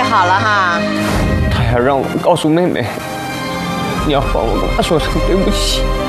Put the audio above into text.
好了哈。 他要让我告诉妹妹，你要帮我跟她说声对不起。